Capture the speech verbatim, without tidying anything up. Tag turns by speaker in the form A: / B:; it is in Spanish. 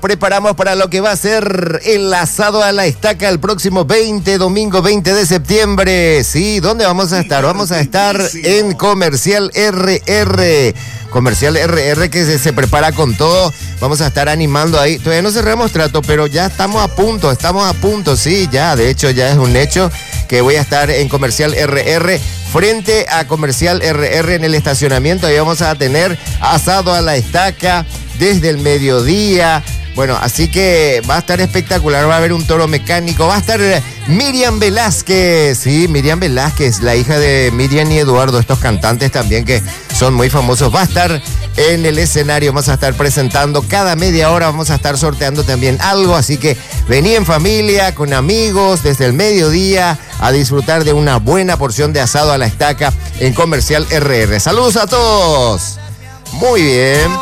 A: Preparamos para lo que va a ser el asado a la estaca el próximo veinte, domingo veinte de septiembre. Sí, ¿dónde vamos a estar? Vamos a estar en Comercial R R. Comercial R R que se, se prepara con todo. Vamos a estar animando ahí. Todavía no cerramos trato, pero ya estamos a punto, estamos a punto, sí, ya. De hecho, ya es un hecho que voy a estar en Comercial R R. Frente a Comercial R R en el estacionamiento. Ahí vamos a tener asado a la estaca desde el mediodía. Bueno, así que va a estar espectacular, va a haber un toro mecánico, va a estar Miriam Velázquez, sí, Miriam Velázquez, la hija de Miriam y Eduardo, estos cantantes también que son muy famosos, va a estar en el escenario, vamos a estar presentando cada media hora, vamos a estar sorteando también algo, así que vení en familia, con amigos, desde el mediodía, a disfrutar de una buena porción de asado a la estaca en Comercial R R. Saludos a todos, muy bien.